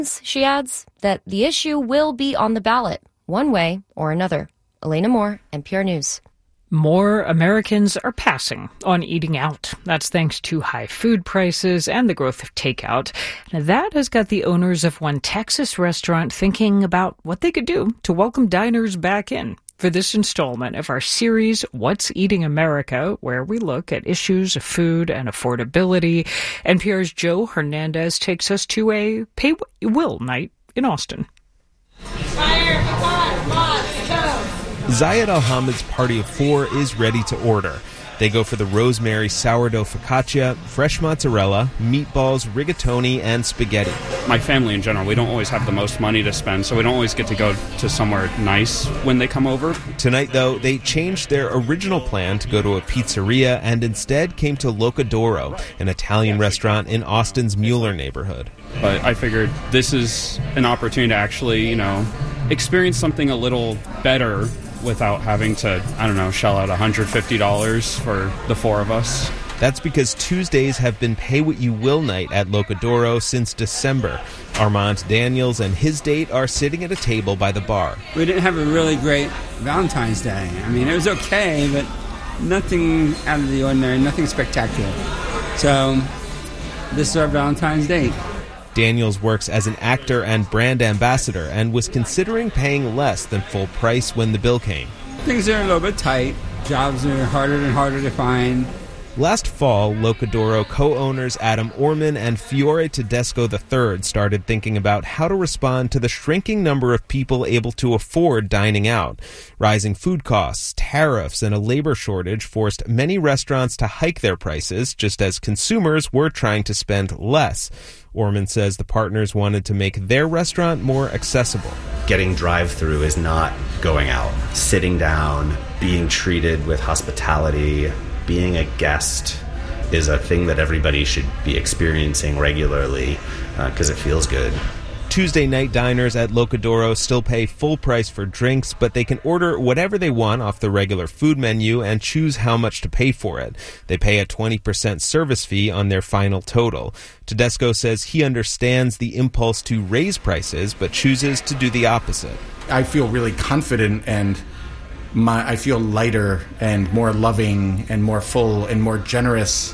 She adds that the issue will be on the ballot, one way or another. Elena Moore, NPR News. More Americans are passing on eating out. That's thanks to high food prices and the growth of takeout. Now, that has got the owners of one Texas restaurant thinking about what they could do to welcome diners back in. For this installment of our series, What's Eating America, where we look at issues of food and affordability, NPR's Joe Hernandez takes us to a Pay What You Will night in Austin. Fire, hot, go! Zayed Al-Hamid's party of four is ready to order. They go for the rosemary sourdough focaccia, fresh mozzarella, meatballs, rigatoni, and spaghetti. My family in general, we don't always have the most money to spend, so we don't always get to go to somewhere nice when they come over. Tonight, though, they changed their original plan to go to a pizzeria and instead came to Locadoro, an Italian restaurant in Austin's Mueller neighborhood. But I figured this is an opportunity to actually, experience something a little better without having to, shell out $150 for the four of us. That's because Tuesdays have been Pay What You Will night at Locadoro since December. Armand Daniels and his date are sitting at a table by the bar. We didn't have a really great Valentine's Day. It was okay, but nothing out of the ordinary, nothing spectacular. So this is our Valentine's date. Daniels works as an actor and brand ambassador and was considering paying less than full price when the bill came. Things are a little bit tight. Jobs are harder and harder to find. Last fall, Locadoro co-owners Adam Orman and Fiore Tedesco III started thinking about how to respond to the shrinking number of people able to afford dining out. Rising food costs, tariffs, and a labor shortage forced many restaurants to hike their prices, just as consumers were trying to spend less. Orman says the partners wanted to make their restaurant more accessible. Getting drive-through is not going out. Sitting down, being treated with hospitality, being a guest is a thing that everybody should be experiencing regularly because it feels good. Tuesday night diners at Locadoro still pay full price for drinks, but they can order whatever they want off the regular food menu and choose how much to pay for it. They pay a 20% service fee on their final total. Tedesco says he understands the impulse to raise prices, but chooses to do the opposite. I feel really confident and I feel lighter and more loving and more full and more generous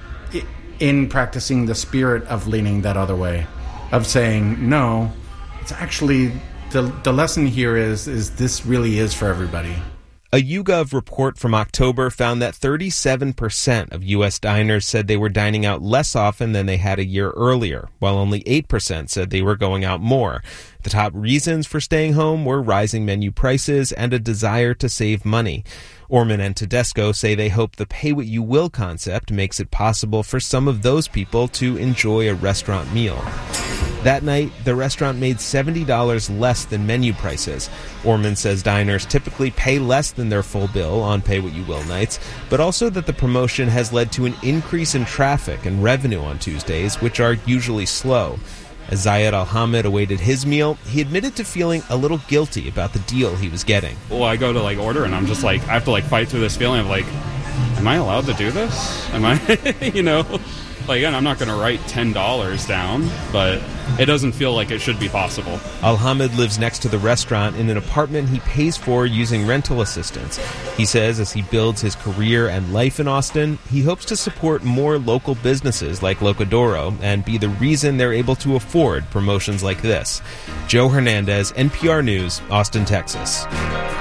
in practicing the spirit of leaning that other way, of saying, no, it's actually, the lesson here is this really is for everybody. A YouGov report from October found that 37% of U.S. diners said they were dining out less often than they had a year earlier, while only 8% said they were going out more. The top reasons for staying home were rising menu prices and a desire to save money. Orman and Tedesco say they hope the Pay What You Will concept makes it possible for some of those people to enjoy a restaurant meal. That night, the restaurant made $70 less than menu prices. Orman says diners typically pay less than their full bill on Pay What You Will nights, but also that the promotion has led to an increase in traffic and revenue on Tuesdays, which are usually slow. As Zayed Al-Hamid awaited his meal, he admitted to feeling a little guilty about the deal he was getting. Well, I go to order and I'm just I have to fight through this feeling of am I allowed to do this? Am I, Again, I'm not going to write $10 down, but it doesn't feel like it should be possible. Al-Hamid lives next to the restaurant in an apartment he pays for using rental assistance. He says as he builds his career and life in Austin, he hopes to support more local businesses like Locadoro and be the reason they're able to afford promotions like this. Joe Hernandez, NPR News, Austin, Texas.